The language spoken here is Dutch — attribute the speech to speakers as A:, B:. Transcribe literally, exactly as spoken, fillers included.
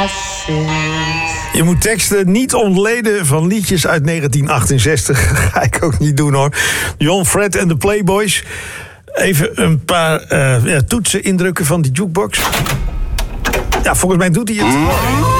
A: Je moet teksten niet ontleden van liedjes uit negentien achtenzestig. Ga ik ook niet doen, hoor. John, Fred en de Playboys. Even een paar uh, ja, toetsen indrukken van die jukebox. Ja, volgens mij doet hij het.